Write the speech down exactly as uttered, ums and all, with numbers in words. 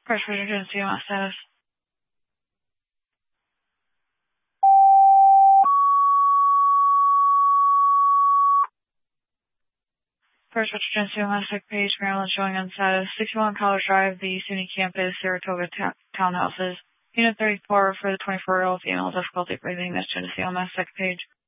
First Virginia C M S status. First Virginia C M S second page, Maryland showing on status. sixty-one College Drive, the SUNY campus, Saratoga ta- townhouses. Unit thirty-four for the twenty-four-year-old female, difficulty breathing, that's Genesee C M S second page.